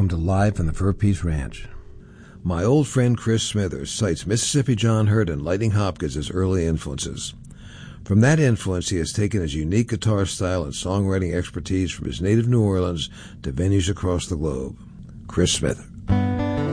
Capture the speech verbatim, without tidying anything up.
to Live from the Fur Peace Ranch. My old friend Chris Smithers cites Mississippi John Hurt and Lightning Hopkins as early influences. From that influence, he has taken his unique guitar style and songwriting expertise from his native New Orleans to venues across the globe. Chris Smithers.